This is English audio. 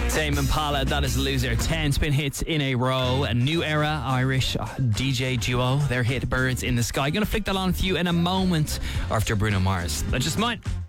Tame Impala, that is Loser. 10 spin hits in a row. A new era Irish DJ duo. Their hit Birds in the Sky. Gonna flick that on for you in a moment after Bruno Mars. That's just mine.